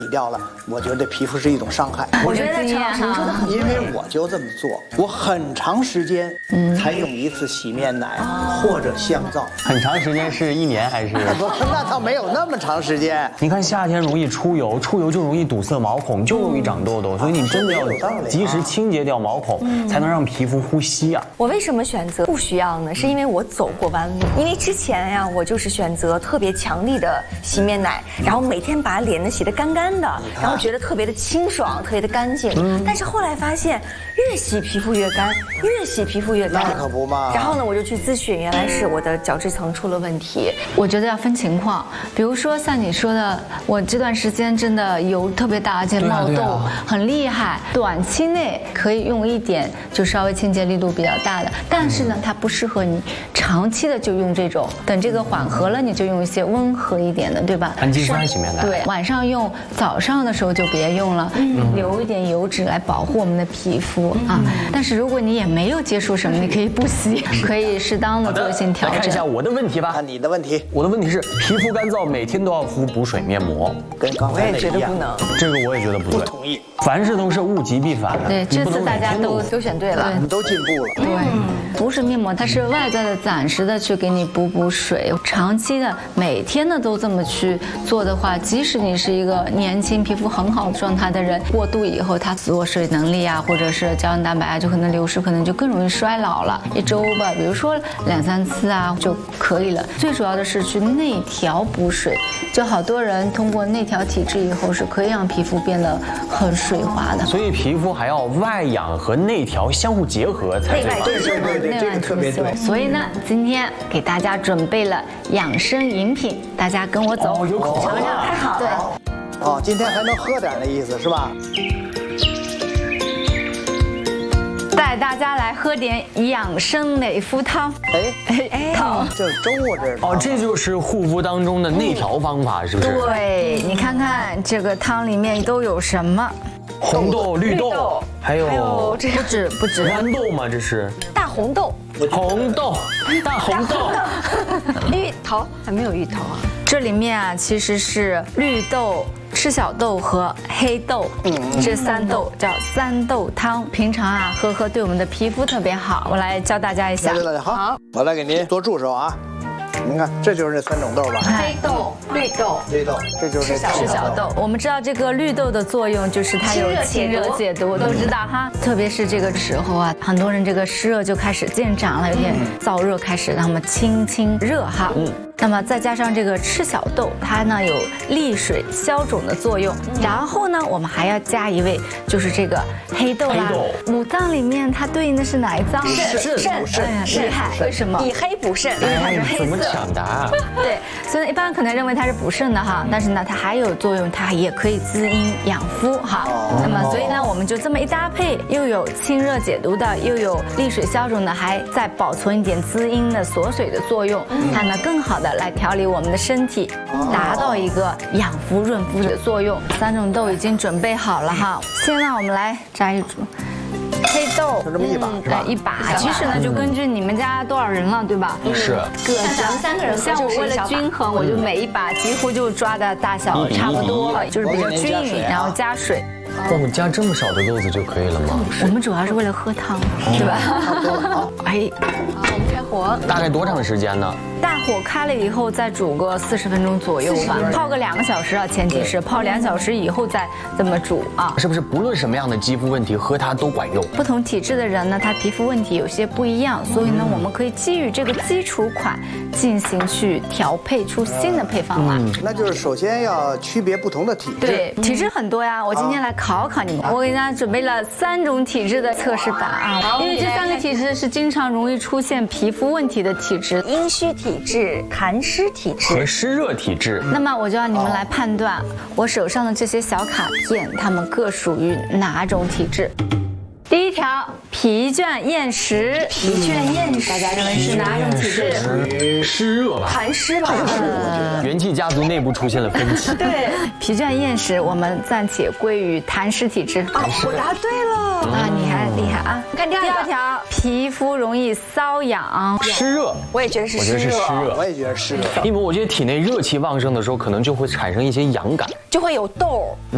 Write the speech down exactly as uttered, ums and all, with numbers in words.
掉了，我觉得对皮肤是一种伤害。 我觉得陈老师说的很对， 因为我就这么做，我很长时间才用一次洗面奶或者香皂。 很长时间是一年还是？ 不，那倒没有那么长时间。 你看夏天容易出油，出油就容易堵塞毛孔，就容易长痘痘，所以你真的要及时清洁掉毛孔，才能让皮肤呼吸啊。 我为什么选择不需要呢？是因为我走过弯路，因为之前呀，我就是选择特别强力的洗面奶，然后每天把脸呢洗得干干的，然后觉得特别的清爽，特别的干净。嗯、但是后来发现，越洗皮肤越干，越洗皮肤越干。 那可不嘛。 然后呢，我就去咨询，原来是我的角质层出了问题。 我觉得要分情况，比如说像你说的，我这段时间真的油特别大，而且冒痘、啊啊、很厉害，短期内可以用一点，就稍微清洁力度比较大的，但是呢，它不适合你长期的就用这种。等这个缓和了，你就用一些温和一点的，对吧？ 氨基酸洗面奶。 对，晚上用，早上的时候就别用了，嗯、留一点油脂来保护我们的皮肤、嗯、啊。但是如果你也没有接触什么，你可以不洗，可以适当的做一些调整。 来看一下我的问题吧。 看你的问题。 我的问题是皮肤干燥，每天都要敷补水面膜， 跟刚才那一样。我也觉得不能。 这个我也觉得不对。 不同意。 凡事都是物极必反。 对，这次大家都都选对了， 你都进步了。 对，补水面膜它是外在的暂时的去给你补补水，长期的每天的都这么去做的话，即使你是一个年轻皮肤很好的状态的人，过度以后它锁水能力啊，或者是胶原蛋白啊就可能流失，可能就更容易衰老了。一周吧，比如说两三次啊就可以了。最主要的是去内调补水，就好多人通过内调体质以后是可以让皮肤变得很水滑的。 所以皮肤还要外养和内调相互结合才对。 对对对对，这个特别对。 所以呢，今天给大家准备了养生饮品，大家跟我走， 哦、有口尝尝，太好了。对。 哦，今天还能喝点的意思是吧？ 带大家来喝点养生美肤汤。 哎哎，汤这是粥啊，这是。 哦，这就是护肤当中的内调方法，是不是？ 对，你看看这个汤里面都有什么？ 红豆、绿豆，还有还有这不止不止豌豆吗？这是大红豆。 红豆，大红豆， 芋头还没有芋头啊。 这里面啊，其实是绿豆、赤小豆和黑豆，这三豆叫三豆汤。平常啊喝喝对我们的皮肤特别好。我来教大家一下。 大家好，我来给您多助手啊。您看，这就是这三种豆吧？ 黑豆、绿豆、 绿豆，这就是赤小豆。我们知道这个绿豆的作用就是它有清热解毒，都知道哈。特别是这个时候啊，很多人这个湿热就开始见长了，有点燥热开始，那么清清热哈。嗯。那么再加上这个赤小豆，它呢有利水消肿的作用。然后呢，我们还要加一味，就是这个黑豆啦。五脏里面它对应的是哪一脏？ 肾。肾。 哎呀，厉害！为什么？ 以黑补肾， 因为它是黑色。 怎么抢答？ 对，所以一般可能认为它是补肾的哈，但是呢，它还有作用，它也可以滋阴养肤哈。那么所以呢，我们就这么一搭配，又有清热解毒的，又有利水消肿的，还再保存一点滋阴的锁水的作用，它呢更好的来调理我们的身体，达到一个养肤润肤的作用。三种豆已经准备好了哈，先让我们来摘一株。黑豆就这么一把， 对，一把。其实呢，就根据你们家多少人了，对吧？ 是。 各咱们三个人， 像我为了均衡，我就每一把几乎就抓的大小差不多，就是比较均匀，然后加水。 哦，加这么少的豆子就可以了吗？ 我们主要是为了喝汤，是吧？ 哎，好，我们开火。 大概多长时间呢？ 大火开了以后，再煮个四十分钟左右吧，泡个两个小时啊，前提是泡两小时以后再这么煮啊。 是不是不论什么样的肌肤问题，喝它都管用？ 不同体质的人呢，他皮肤问题有些不一样，所以呢，我们可以基于这个基础款进行去调配出新的配方来。 嗯，那就是首先要区别不同的体质。 对，体质很多呀，我今天来考考你们。我给大家准备了三种体质的测试版啊，因为这三个体质是经常容易出现皮肤问题的体质： 阴虚体质、寒湿体质和湿热体质。 那么我就让你们来判断，我手上的这些小卡片，它们各属于哪种体质？第一条，疲倦厌食。 疲倦厌食， 大家认为是哪种体质？ 属于湿热吧？ 寒湿吧？ 呃，元气家族内部出现了分歧。 对，疲倦厌食，我们暂且归于痰湿体质。 啊，我答对了啊，你还厉害啊！ 看第二条，皮肤容易瘙痒。 湿热， 我也觉得是湿热。 我觉得是湿热， 我也觉得湿热。 因为我觉得体内热气旺盛的时候，可能就会产生一些痒感， 就会有痘。